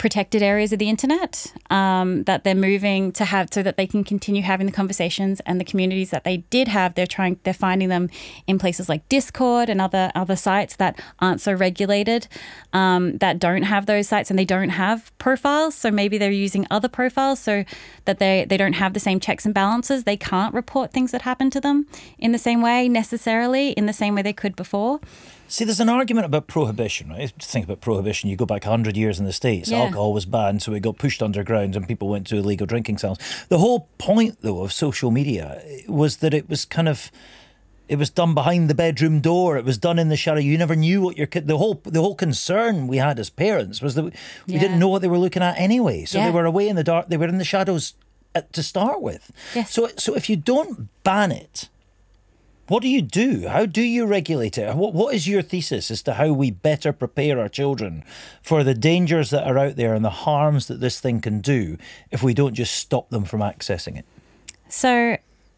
protected areas of the internet that they're moving to have so that they can continue having the conversations, and the communities that they did have, they're finding them in places like Discord and other sites that aren't so regulated, that don't have those sites and they don't have profiles. So maybe they're using other profiles so that they don't have the same checks and balances. They can't report things that happen to them in the same way necessarily, in the same way they could before. See, there's an argument about prohibition, right? If you think about prohibition, you go back 100 years in the States, alcohol was banned, so it got pushed underground and people went to illegal drinking salons. The whole point, though, of social media was that it was it was done behind the bedroom door. It was done in the shadow. You never knew what your kid... The whole concern we had as parents was that we didn't know what they were looking at anyway. So they were away in the dark. They were in the shadows to start with. Yes. So if you don't ban it, what do you do? How do you regulate it? What is your thesis as to how we better prepare our children for the dangers that are out there and the harms that this thing can do if we don't just stop them from accessing it? So,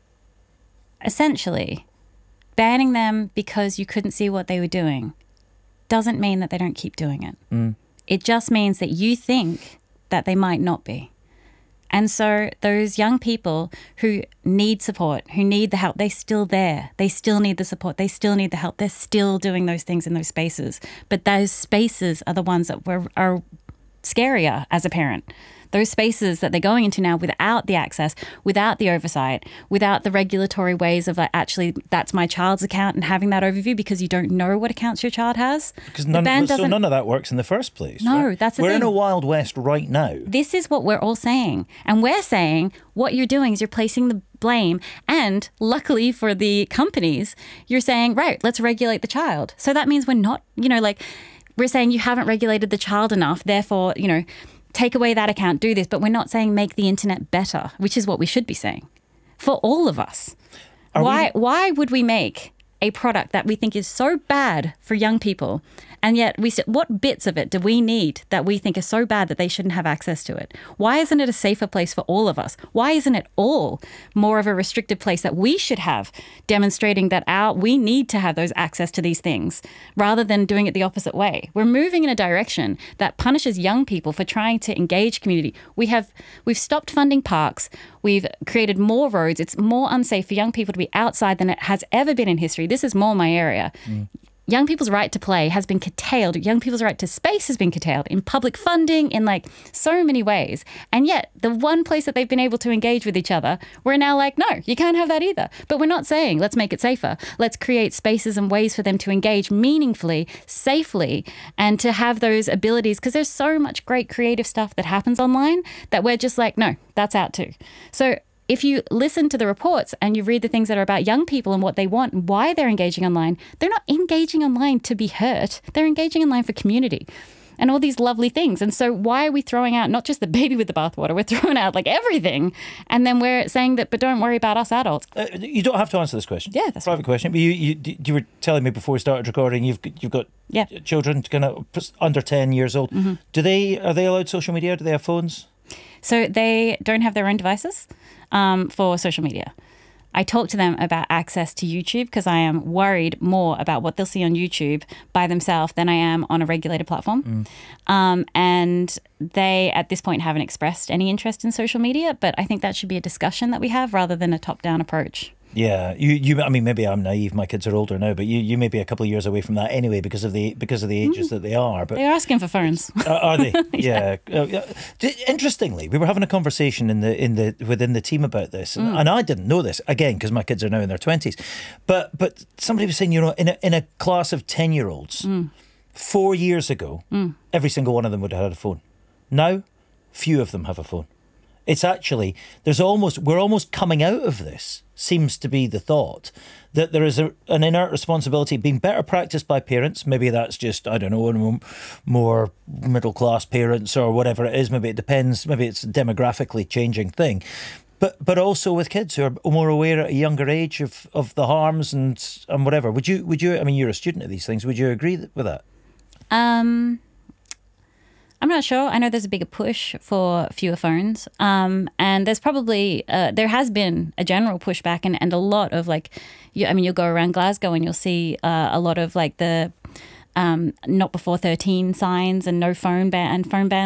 essentially, banning them because you couldn't see what they were doing doesn't mean that they don't keep doing it. It just means that you think that they might not be. And so those young people who need support, who need the help, they're still there. They still need the support. They still need the help. They're still doing those things in those spaces. But those spaces are the ones that are scarier as a parent. Those spaces that they're going into now without the access, without the oversight, without the regulatory ways of like, actually, that's my child's account and having that overview because you don't know what accounts your child has. Because none of that works in the first place. No, right? that's the thing. We're in a Wild West right now. This is what we're all saying. And we're saying what you're doing is you're placing the blame. And luckily for the companies, you're saying, right, let's regulate the child. So that means we're not, we're saying you haven't regulated the child enough. Therefore, take away that account, do this. But we're not saying make the internet better, which is what we should be saying for all of us. Why would we make a product that we think is so bad for young people, and yet what bits of it do we need that we think are so bad that they shouldn't have access to it? Why isn't it a safer place for all of us? Why isn't it all more of a restricted place that we should have, demonstrating that we need to have those access to these things rather than doing it the opposite way? We're moving in a direction that punishes young people for trying to engage community. We've stopped funding parks. We've created more roads. It's more unsafe for young people to be outside than it has ever been in history. This is more my area. Young people's right to play has been curtailed. Young people's right to space has been curtailed in public funding, in like so many ways. And yet the one place that they've been able to engage with each other, we're now like, no, you can't have that either. But we're not saying let's make it safer. Let's create spaces and ways for them to engage meaningfully, safely, and to have those abilities. Because there's so much great creative stuff that happens online that we're just like, no, that's out too. So if you listen to the reports and you read the things that are about young people and what they want and why they're engaging online, they're not engaging online to be hurt. They're engaging online for community and all these lovely things. And so why are we throwing out not just the baby with the bathwater, we're throwing out like everything. And then we're saying that, but don't worry about us adults. You don't have to answer this question. Yeah, that's private question. But you were telling me before we started recording, you've got children kind of under 10 years old. Mm-hmm. Are they allowed social media? Do they have phones? So they don't have their own devices for social media. I talk to them about access to YouTube because I am worried more about what they'll see on YouTube by themselves than I am on a regulated platform. And they, at this point, haven't expressed any interest in social media, but I think that should be a discussion that we have rather than a top-down approach. Yeah, I mean, maybe I'm naive. My kids are older now, but you may be a couple of years away from that anyway because of the ages that they are. But they're asking for phones. Are they? Yeah. Interestingly, we were having a conversation within the team about this, and I didn't know this again because my kids are now in their 20s. But somebody was saying, in a class of 10-year-olds, 4 years ago, every single one of them would have had a phone. Now, few of them have a phone. It's actually, we're almost coming out of this, seems to be the thought, that there is an inert responsibility being better practiced by parents. Maybe that's just, I don't know, more middle-class parents or whatever it is. Maybe it depends. Maybe it's a demographically changing thing. But also with kids who are more aware at a younger age of the harms and whatever. Would you, I mean, you're a student of these things. Would you agree with that? I'm not sure. I know there's a bigger push for fewer phones. And there's probably, there has been a general pushback and a lot of you'll go around Glasgow and you'll see a lot of like the not before 13 signs and no phone ban and phone bans